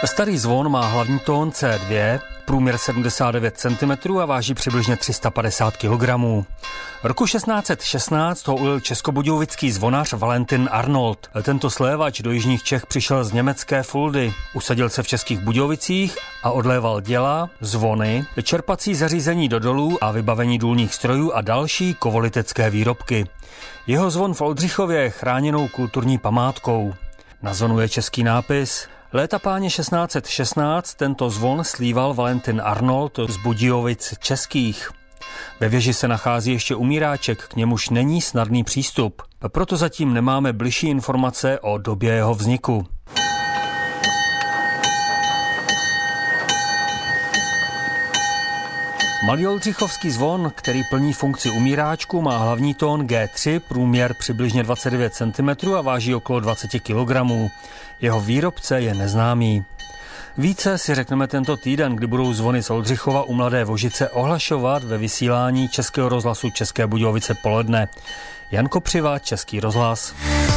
Starý zvon má hlavní tón C2, průměr 79 cm a váží přibližně 350 kg. Roku 1616 ho ulil českobudějovický zvonař Valentin Arnold. Tento slévač do jižních Čech přišel z německé Fuldy. Usadil se v Českých Budějovicích a odléval děla, zvony, čerpací zařízení do dolů a vybavení důlních strojů a další kovolitecké výrobky. Jeho zvon v Oldřichově je chráněnou kulturní památkou. Na zvonu je český nápis. Léta páně 1616 tento zvon slíval Valentin Arnold z Budějovic českých. Ve věži se nachází ještě umíráček, k němuž není snadný přístup. Proto zatím nemáme bližší informace o době jeho vzniku. Malý oldřichovský zvon, který plní funkci umíráčku, má hlavní tón G3, průměr přibližně 29 cm a váží okolo 20 kg. Jeho výrobce je neznámý. Více si řekneme tento týden, kdy budou zvony z Oldřichova u Mladé Vožice ohlašovat ve vysílání Českého rozhlasu České Budějovice poledne. Jan Kopřiva, Český rozhlas.